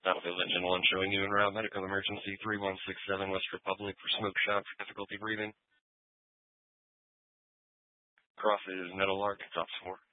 Battlefield Engine 1 showing you en route. Medical emergency 3167 West Republic for smoke shot for difficulty breathing. Cross is Meadowlark, tops 4.